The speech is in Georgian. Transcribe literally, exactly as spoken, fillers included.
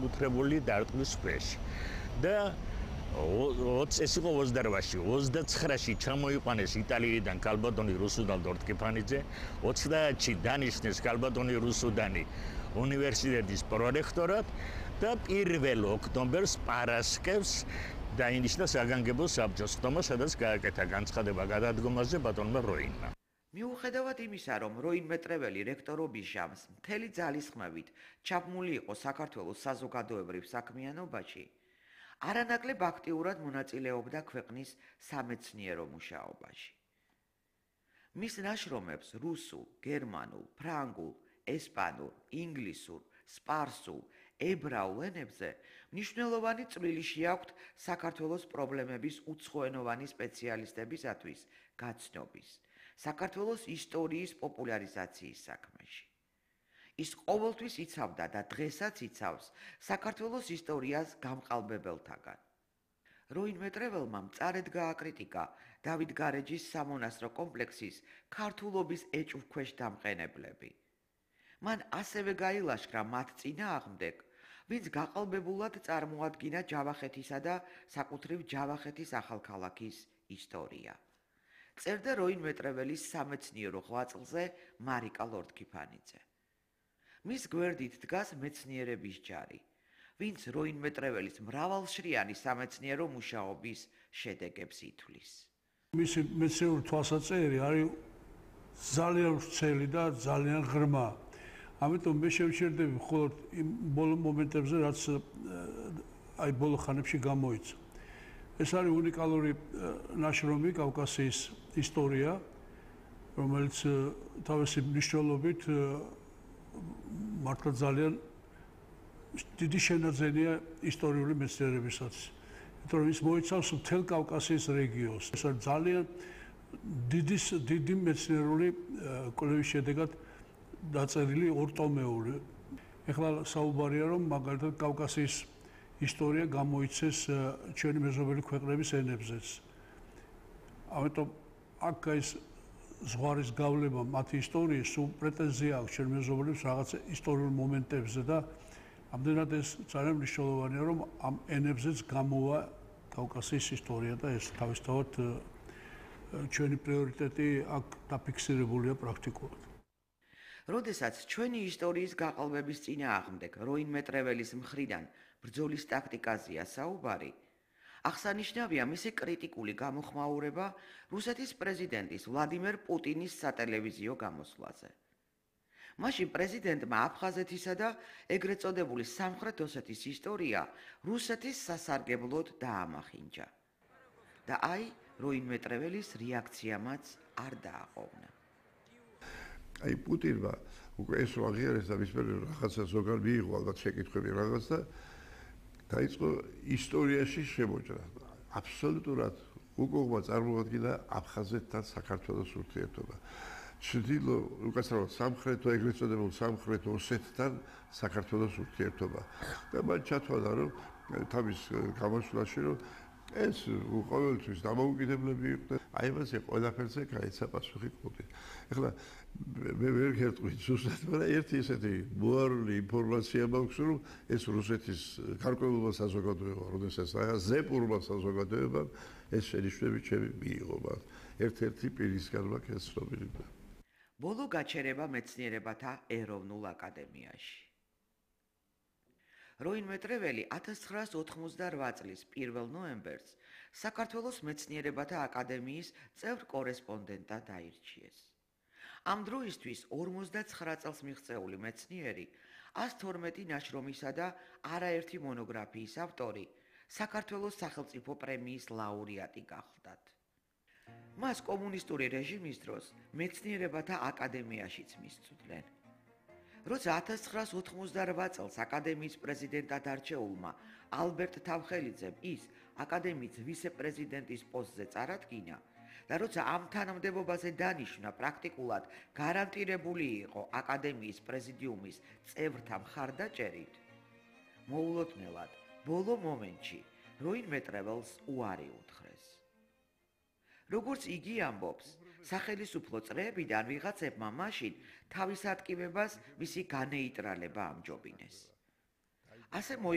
განკუთრებული დარტყმის ქვეშ. და ეს იყო ოცდაოთხში, ოცდაცხრაში ჩამოიყვანეს იტალიიდან კალბატონი რუსუდან დორტკიფანიძე, ოცდაათში დანიშნეს კალბატონი რუსუდანი უნივერსიტეტის პრორექტორად და პირველ ოქტომბერს პარასკევს დაინიშნა საგანგებო საბჭოს ხდომა, სადაც გააკეთა განცხადება გადადგომაზე ბატონმა როინმა. მიუხედავად იმისა, რომ როინ მეტრეველი რექტორობის ჟამს მთელი ძალისხმევით ჩაბმული იყო საქართველოს საზოგადოებრივ საქმიანობაში, არანაკლებ აქტიურად მონაწილეობდა ქვეყნის სამეცნიერო მუშაობაში. მის ნაშრომებს რუსულ, გერმანულ, ფრანგულ, ესპანურ, ინგლისურ, სპარსულ, ებრაულ ენებზე მნიშვნელოვანი წვლილი შეაქვთ საქართველოს პრობლემების უცხოენოვანი სპეციალისტებისათვის გაცნობის, საქართველოს ისტორიის პოპულარიზაციის საქმეში. ის ყოველთვის იცავდა და დღესაც იცავს საქართველოს ისტორიას გამყალბებელთაგან. როინ მეტრეველმა მწარედ გააკრიტიკა დავით გარეჯის სამონასტრო კომპლექსის ქართულობის ეჭვქვეშ დამყენებლები. მან ასევე გაილაშქრა მათ წინააღმდეგ, ვინც გაყალბებულად წარმოადგინა ჯავახეთისა და საკუთრივ ჯავახეთის ახალქალაქის ისტორია. წერდა როინ მეტრეველის სამეცნიერო ღვაწლზე მარიკა ლორთქიფანიძე. მის გვერდით დგას მეცნიერების ჯარი, ვინც როინ მეტრეველის მრავალშრიანი სამეცნიერო მუშაობის შედეგებს ითვლის. მისი მეცნიერული თვალსაჩინო არის ძალიან ვრცელი და ძალიან ღრმა. ამიტომ მე შევჩერდები მხოლოდ იმ ბოლო მომენტებზე, რაც აი ბოლო ხანებში გამოიცა. ეს არის უნიკალური ნაშრომი კავკასიის ისტორია, რომელიც თავისი მნიშვნელობით მართლა ძალიან დიდი შენაძენია ისტორიული მეცნიერებისაც. იმიტომ რომ ის მოიცავს მთელ კავკასიის რეგიონს. ეს არის ძალიან დიდი დიდი მეცნიერული კვლევის შედეგად დაწერილი ორტომეული. ეხლა საუბარია რომ მაგალითად კავკასიის ისტორია გამოიცეს ჩვენი მეზობელი ქვეყნების ენებზეც. ამიტომ აქ ის ზღვარის გავლება მათი ისტორიის სულ პრეტენზია აქვს ჩვენ მეზობლებს რაღაც ისტორიულ მომენტებზე და ამდენად ეს ძალიან მნიშვნელოვანია რომ ამ ენებზეც გამოვა კავკასიის ისტორია და ეს თავისთავად ჩვენი პრიორიტეტი აქ დაფიქსირებულია პრაქტიკულად. როდესაც ჩვენი ისტორიის გაყალბების წინააღმდეგ როინ მეტრეველის მხრიდან ბრძოლის ტაქტიკაზეა საუბარი, აღსანიშნავია მისი კრიტიკული გამოხმაურება რუსეთის პრეზიდენტის ვლადიმერ პუტინის სატელევიზიო გამოსვლაზე. მაშინ პრეზიდენტმა აფხაზეთისა და ეგრეთ წოდებული სამხრეთ ოსეთის ისტორია რუსეთის სასარგებლოდ დაამახინჯა. და აი, როინ მეტრეველის რეაქციამაც არ დააყოვნა. აი პუტინმა უკვე ეს რო აღიარეს და მის მიერ რაღაცა ზოგადად მიიღო ალბათ შეკითხვები რაღაც და დაიწყო ისტორიაში შემოჭრა. აბსოლუტურად უკუღმა წარმოადგინა აფხაზეთთან საქართველოს ურთიერთობა. ჩრდილო, უკაცრავად სამხრეთ ეგრეთ წოდებულ სამხრეთ ოსეთთან საქართველოს ურთიერთობა. და მან ჩათვალა რომ თავის გამოსვლაში რომ ეს ყოველთვის დამოუკიდებლები იყვნენ. აი მასე ყველაფერზე გაიცა პასუხი პუტინს. ეხლა მე ვერ გეტყვი ზუსტად, მაგრამ ერთი ესეთი მოარული ინფორმაცია მაქვს, რომ ეს რუსეთის გარკვეულმა საზოგადოებამ, როდესაც აი ზეპურმა საზოგადოებამ ეს შენიშვნები ჩემი მიიღო მათ. ერთ-ერთი პირისგან მაქვს ეს ცნობილი. ბოლო გაჩერება მეცნიერებათა ეროვნულ აკადემიაში. როინ მეტრეველი ათას ცხრაას ოთხმოცდარვა წლის პირველ ნოემბერს საქართველოს მეცნიერებათა აკადემიის წევრ კორესპონდენტად აირჩიეს. ამ დროისთვის ორმოცდაცხრა წელს მიღწეული მეცნიერი, ას თორმეტი ნაშრომისა და არაერთი მონოგრაფიის ავტორი, საქართველოს სახელმწიფო პრემიის ლაურეატი გახლდათ. მას კომუნისტური რეჟიმის დროს მეცნიერებათა აკადემიაშიც მისწვდნენ. როცა ათას ცხრაას ოთხმოცდარვა წელს აკადემიის პრეზიდენტად არჩეულმა ალბერტ თავხელიძემ ის აკადემიის ვიცე-პრეზიდენტის პოსტზე წარადგინა და როცა ამ თანამდებობაზე დანიშნა პრაქტიკულად გარანტირებული იყო აკადემიის პრეზიდიუმის წევრთა მხარდაჭერით, მოულოდნელად ბოლო მომენტში როინ მეტრეველს უარი უთხრეს. როგორც იგი ამბობს, სახელისუფლო წრეებიდან ვიღაცებმა მაშინ თავის ატკივებას მისი განეიტრალება ამჯობინეს. ასე